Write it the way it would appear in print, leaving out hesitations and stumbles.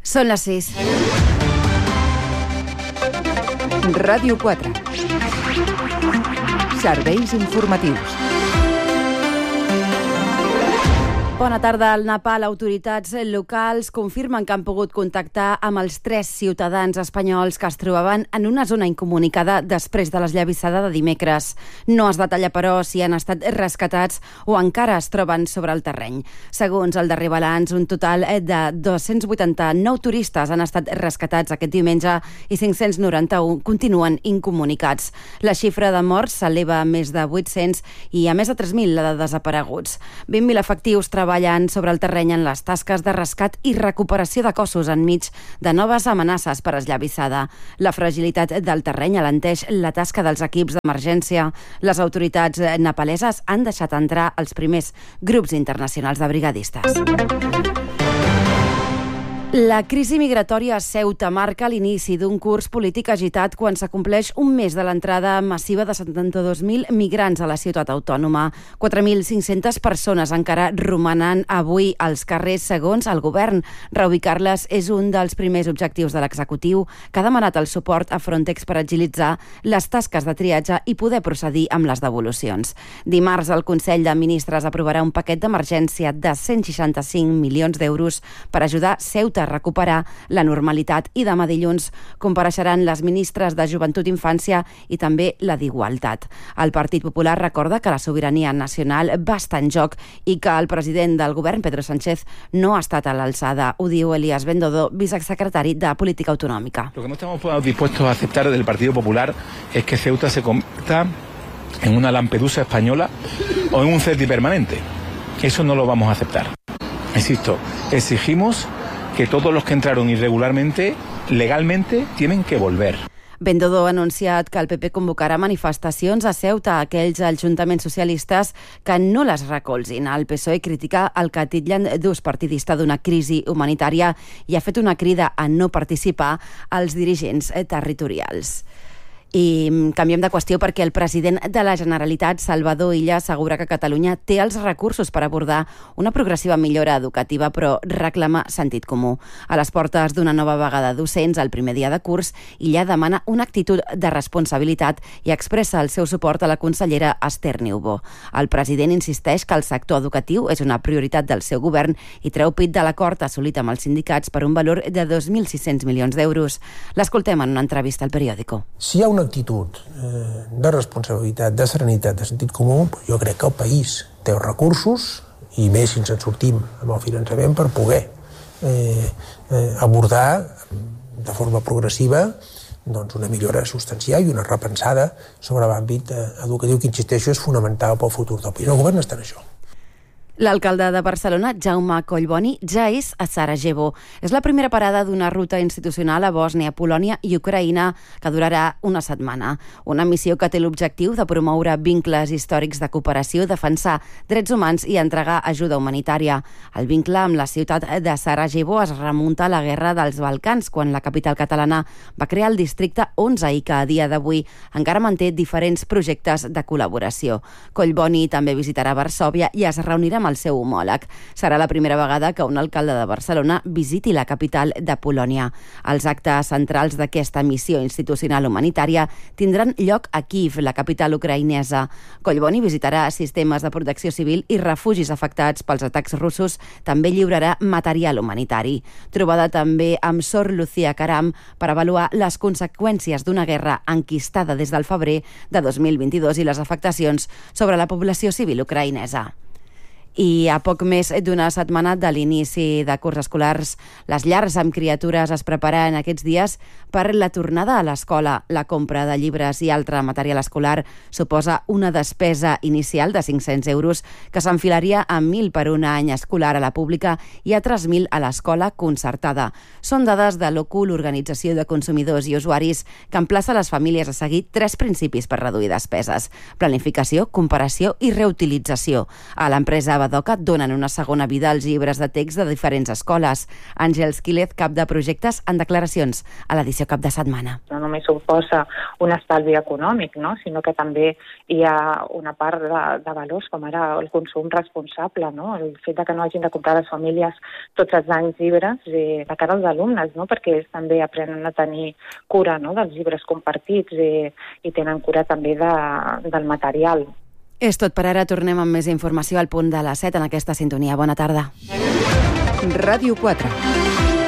Són les 6. Ràdio 4. Serveis informatius. Bona tarda. Al Nepal, autoritats locals confirmen que han pogut contactar amb els 3 ciutadans espanyols que es trobaven en una zona incomunicada després de l'esllavissada de dimecres. No es detalla, però, si han estat rescatats o encara es troben sobre el terreny. Segons el darrer balanç, un total de 289 turistes han estat rescatats aquest diumenge i 591 continuen incomunicats. La xifra de morts s'eleva a més de 800 i a més de 3.000 la de desapareguts. 20.000 efectius treballant sobre el terreny en les tasques de rescat i recuperació de cossos enmig de noves amenaces per esllavissada. La fragilitat del terreny alenteix la tasca dels equips d'emergència. Les autoritats nepaleses han deixat entrar els primers grups internacionals de brigadistes. La crisi migratòria a Ceuta marca l'inici d'un curs polític agitat quan s'acompleix un mes de l'entrada massiva de 72.000 migrants a la ciutat autònoma. 4.500 persones encara romanen avui als carrers segons el govern. Reubicar-les és un dels primers objectius de l'executiu, que ha demanat el suport a Frontex per agilitzar les tasques de triatge i poder procedir amb les devolucions. Dimarts, el Consell de Ministres aprovarà un paquet d'emergència de 165 milions d'euros per ajudar Ceuta a recuperar la normalitat, i demà dilluns compareixeran les ministres de Joventut i Infància i també la d'Igualtat. El Partit Popular recorda que la sobirania nacional va estar en joc i que el president del govern, Pedro Sánchez, no ha estat a l'alçada. Ho diu Elías Bendodo, vicesecretari de Política Autonòmica. Lo que no estamos dispuestos a aceptar del Partido Popular es que Ceuta se convierta en una Lampedusa española o en un CETI permanente. Eso no lo vamos a aceptar. Insisto, exigimos que todos los que entraron irregularmente, legalmente, tienen que volver. Bendodo ha anunciat que el PP convocarà manifestacions a Ceuta a aquells ajuntaments socialistes que no les recolzin. El PSOE critica el que titllen d'ús partidista d'una crisi humanitària i ha fet una crida a no participar als dirigents territorials. I canviem de qüestió perquè el president de la Generalitat, Salvador Illa, assegura que Catalunya té els recursos per abordar una progressiva millora educativa, però reclama sentit comú. A les portes d'una nova vaga de docents, el primer dia de curs, Illa demana una actitud de responsabilitat i expressa el seu suport a la consellera Esther Niubó. El president insisteix que el sector educatiu és una prioritat del seu govern i treu pit de l'acord assolit amb els sindicats per un valor de 2.600 milions d'euros. L'escoltem en una entrevista al Periódico. Si hi ha una actitud de responsabilitat, de serenitat, de sentit comú, jo crec que el país té els recursos, i més si ens en sortim amb el finançament, per poder abordar de forma progressiva doncs una millora substancial i una repensada sobre l'àmbit educatiu, que, insisteixo, és fonamental pel futur del país. El govern està en això. L'alcalde de Barcelona, Jaume Collboni, ja és a Sarajevo. És la primera parada d'una ruta institucional a Bòsnia, Polònia i Ucraïna que durarà una setmana. Una missió que té l'objectiu de promoure vincles històrics de cooperació, defensar drets humans i entregar ajuda humanitària. El vincle amb la ciutat de Sarajevo es remunta a la Guerra dels Balcans, quan la capital catalana va crear el districte 11 i que a dia d'avui encara manté diferents projectes de col·laboració. Collboni també visitarà Varsòvia i es reunirà amb el seu homòleg. Serà la primera vegada que un alcalde de Barcelona visiti la capital de Polònia. Els actes centrals d'aquesta missió institucional humanitària tindran lloc a Kíev, la capital ucraïnesa. Collboni visitarà sistemes de protecció civil i refugis afectats pels atacs russos. També lliurarà material humanitari. Trobada també amb Sor Lucía Caram per avaluar les conseqüències d'una guerra enquistada des del febrer de 2022 i les afectacions sobre la població civil ucraïnesa. I a poc més d'una setmana de l'inici de curs escolars, les llars amb criatures es preparen aquests dies per la tornada a l'escola. La compra de llibres i altre material escolar suposa una despesa inicial de 500 euros que s'enfilaria a 1.000 per un any escolar a la pública i a 3.000 a l'escola concertada. Són dades de l'OCU, l'Organització de Consumidors i Usuaris, que emplaça les famílies a seguir 3 principis per reduir despeses: planificació, comparació i reutilització. A l'empresa Badoca donen una segona vida als llibres de text de diferents escoles. Àngels Quílez, cap de projectes, en declaracions a l'edició cap de setmana. No només suposa un estalvi econòmic, no? Sinó que també hi ha una part de valors, com ara el consum responsable, no? El fet que no hagin de comprar les famílies tots els anys llibres de cara als alumnes, no? Perquè ells també aprenen a tenir cura, no? Dels llibres compartits i tenen cura també del material. És tot per ara. Tornem amb més informació al punt de les 7 en aquesta sintonia. Bona tarda. Ràdio 4.